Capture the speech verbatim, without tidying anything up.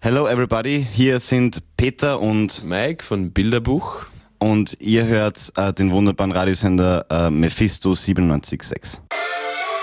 Hello everybody, hier sind Peter und Mike von Bilderbuch. und ihr hört äh, den wunderbaren Radiosender äh, Mephisto siebenundneunzig Komma sechs.